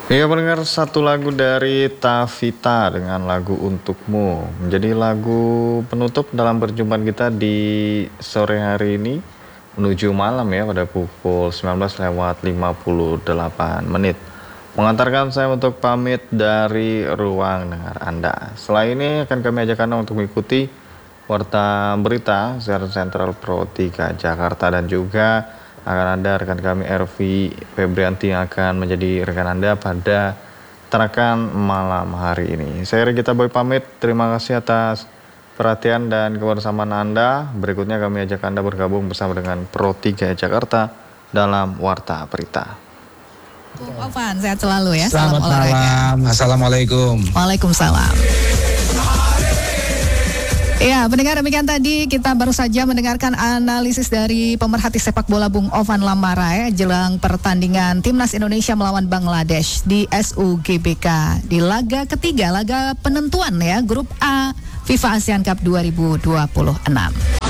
Ya mendengar satu lagu dari Tavita dengan lagu Untukmu menjadi lagu penutup dalam perjumpaan kita di sore hari ini menuju malam ya pada pukul 19:58 mengantarkan saya untuk pamit dari ruang dengar Anda. Setelah ini akan kami ajak Anda untuk mengikuti warta berita siaran Sentral Pro 3 Jakarta, dan juga akan ada rekan kami Ervi Febrianti yang akan menjadi rekan Anda pada terakan malam hari ini. Saya Regita Boy pamit, terima kasih atas perhatian dan kebersamaan Anda. Berikutnya kami ajak Anda bergabung bersama dengan Pro 3 Jakarta dalam Warta Berita. Bung Ovan, sehat selalu ya. Selamat malam, Assalamualaikum. Waalaikumsalam. Ya, pendengar, demikian tadi kita baru saja mendengarkan analisis dari pemerhati sepak bola Bung Ovan Lamarai jelang pertandingan Timnas Indonesia melawan Bangladesh di SUGBK di laga ketiga, laga penentuan ya, Grup A FIFA ASEAN Cup 2026.